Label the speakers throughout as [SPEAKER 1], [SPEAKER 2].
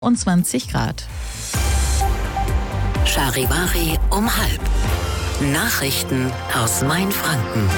[SPEAKER 1] 23 Grad.
[SPEAKER 2] Charivari um 12:30. Nachrichten aus Mainfranken.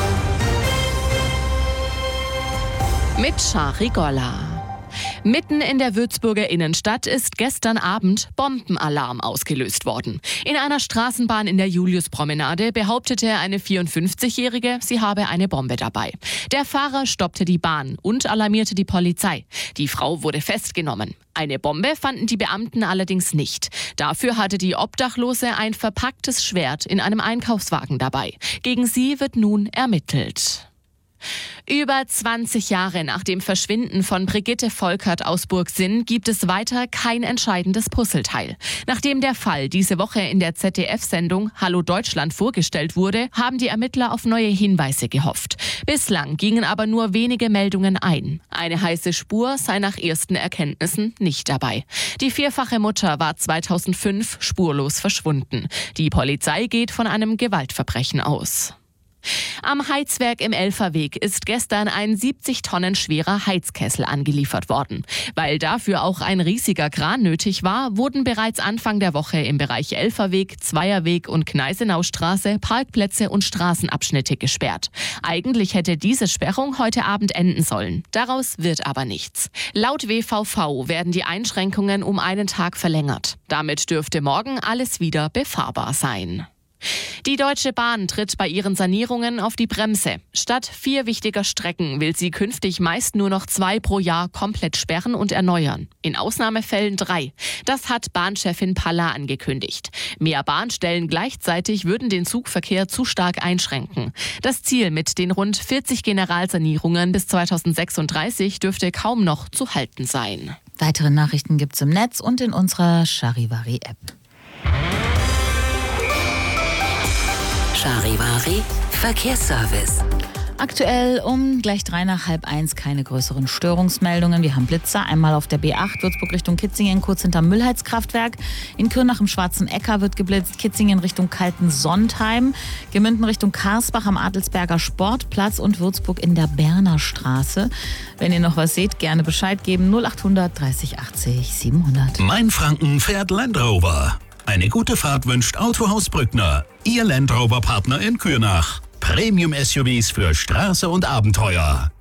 [SPEAKER 3] Mit Shari Golla. Mitten in der Würzburger Innenstadt ist gestern Abend Bombenalarm ausgelöst worden. In einer Straßenbahn in der Juliuspromenade behauptete eine 54-Jährige, sie habe eine Bombe dabei. Der Fahrer stoppte die Bahn und alarmierte die Polizei. Die Frau wurde festgenommen. Eine Bombe fanden die Beamten allerdings nicht. Dafür hatte die Obdachlose ein verpacktes Schwert in einem Einkaufswagen dabei. Gegen sie wird nun ermittelt. Über 20 Jahre nach dem Verschwinden von Brigitte Volkert aus Burgsinn gibt es weiter kein entscheidendes Puzzleteil. Nachdem der Fall diese Woche in der ZDF-Sendung Hallo Deutschland vorgestellt wurde, haben die Ermittler auf neue Hinweise gehofft. Bislang gingen aber nur wenige Meldungen ein. Eine heiße Spur sei nach ersten Erkenntnissen nicht dabei. Die vierfache Mutter war 2005 spurlos verschwunden. Die Polizei geht von einem Gewaltverbrechen aus. Am Heizwerk im Elferweg ist gestern ein 70 Tonnen schwerer Heizkessel angeliefert worden. Weil dafür auch ein riesiger Kran nötig war, wurden bereits Anfang der Woche im Bereich Elferweg, Zweierweg und Gneisenaustraße Parkplätze und Straßenabschnitte gesperrt. Eigentlich hätte diese Sperrung heute Abend enden sollen. Daraus wird aber nichts. Laut WVV werden die Einschränkungen um einen Tag verlängert. Damit dürfte morgen alles wieder befahrbar sein. Die Deutsche Bahn tritt bei ihren Sanierungen auf die Bremse. Statt 4 wichtiger Strecken will sie künftig meist nur noch 2 pro Jahr komplett sperren und erneuern. In Ausnahmefällen 3. Das hat Bahnchefin Palla angekündigt. Mehr Bahnstellen gleichzeitig würden den Zugverkehr zu stark einschränken. Das Ziel mit den rund 40 Generalsanierungen bis 2036 dürfte kaum noch zu halten sein.
[SPEAKER 1] Weitere Nachrichten gibt's im Netz und in unserer Charivari-App.
[SPEAKER 2] Charivari Verkehrsservice.
[SPEAKER 1] Aktuell um gleich 1:03 keine größeren Störungsmeldungen. Wir haben Blitzer, einmal auf der B8, Würzburg Richtung Kitzingen, kurz hinterm Müllheizkraftwerk. In Kürnach im Schwarzen Äcker wird geblitzt, Kitzingen Richtung Kaltensontheim, Gemünden Richtung Karsbach am Adelsberger Sportplatz und Würzburg in der Berner Straße. Wenn ihr noch was seht, gerne Bescheid geben. 0800 30 80 700.
[SPEAKER 4] Mainfranken fährt Land Rover. Eine gute Fahrt wünscht Autohaus Brückner, Ihr Land Rover Partner in Kürnach. Premium-SUVs für Straße und Abenteuer.